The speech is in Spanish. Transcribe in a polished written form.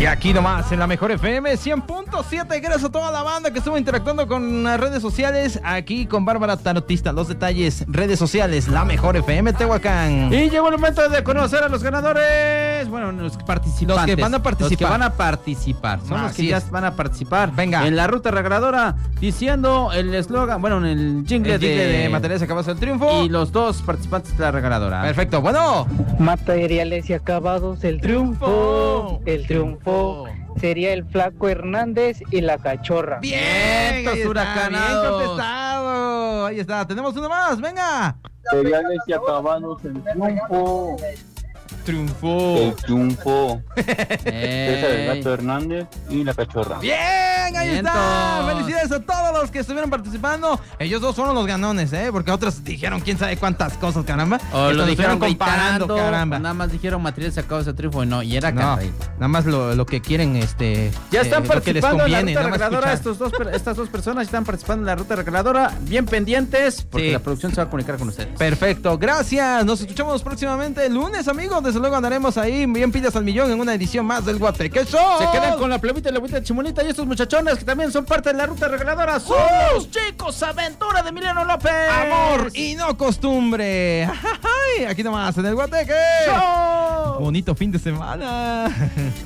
aquí nomás, en la Mejor FM 100.7, gracias a toda la banda que estuvo interactuando con las redes sociales, aquí con Bárbara Tarotista. Los detalles, redes sociales, la Mejor FM Tehuacán. Y llegó el momento de conocer a los ganadores. Bueno, los participantes. Los que van a participar. Los que van a participar. Son los que ya van a participar. Venga. En la ruta regaladora, diciendo el eslogan, bueno, en el jingle de Materiales y Acabados del Triunfo. Y los dos participantes de la regaladora. Perfecto, bueno. Materiales y Acabados del Triunfo. El triunfo sería el Flaco Hernández y la Cachorra. Bien, bien contestado. Ahí está, tenemos uno más, venga. Materiales y Acabados del Triunfo. El triunfo. César el Gato Hernández y la Cachorra. Bien, ahí está. Felicidades a todos los que estuvieron participando. Ellos dos fueron los ganones, porque otros dijeron quién sabe cuántas cosas, caramba. O lo dijeron comparando, caramba. Nada más dijeron Materiales Sacados de Triunfo, no, y era nada más lo que quieren, ya están participando en la ruta regaladora. Estas dos personas están participando en la ruta regaladora. Bien pendientes, porque la producción se va a comunicar con ustedes. Perfecto, gracias. Nos escuchamos próximamente el lunes, amigos. Desde luego andaremos ahí bien pilas al millón en una edición más del Guateque Show. Se quedan con la plebita y la abuelita de Chimonita y estos muchachones que también son parte de la ruta regaladora. Son los Chicos Aventura de Emiliano López. Amor y no costumbre. Aquí nomás en el Guateque Show. Bonito fin de semana.